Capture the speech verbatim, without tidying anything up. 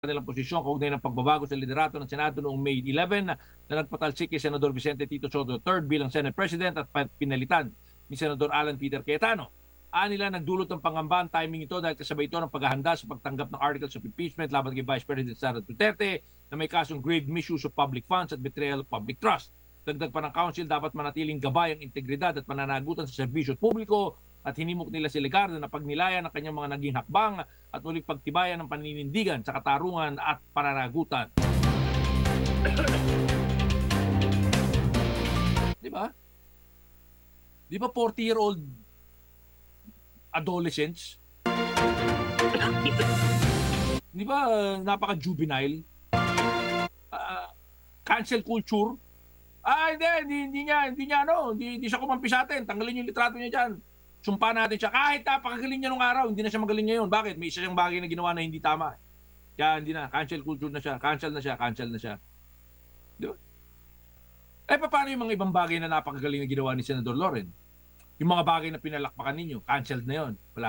kanilang posisyon kaugnay ng pagbabago sa liderato ng Senado noong May eleven na nagpatalsik kay Senador Vicente Tito Soto the third bilang Senate President at pinalitan ni Senador Alan Peter Cayetano. Anila nagdulot ng pangamba ang timing ito dahil kasabay ito ng paghahanda sa pagtanggap ng articles of impeachment laban kay Vice President Sara Duterte na may kasong grave misuse of public funds at betrayal of public trust. Dagdag pa ng Council, dapat manatiling gabay ang integridad at pananagutan sa serbisyo at publiko at hinimok nila si Legarda na pagnilayan ng kanyang mga naging hakbang at muling pagtibayan ng paninindigan sa katarungan at pananagutan. Di ba? Di ba forty-year-old adolescents? Di ba uh, napaka-juvenile? Uh, cancel culture? Ah, hindi, hindi, hindi niya, hindi niya, ano, hindi, hindi siya kumampi sa atin. Tanggalin yung litrato niya dyan. Sumpa natin siya. Kahit napakagaling niya nung araw, hindi na siya magaling ngayon. Bakit? May isa siyang bagay na ginawa na hindi tama. Kaya hindi na. Cancel culture na siya. Cancel na siya. Cancel na siya. Di ba? Eh, paano yung mga ibang bagay na napakagaling na ginawa ni Senador Loren? Yung mga bagay na pinalakpakan ninyo, canceled na yon. Wala